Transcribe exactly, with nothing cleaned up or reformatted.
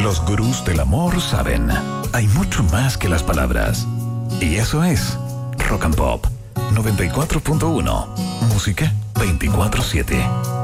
Los gurús del amor saben, hay mucho más que las palabras. Y eso es Rock and Pop noventa y cuatro punto uno. Música veinticuatro siete.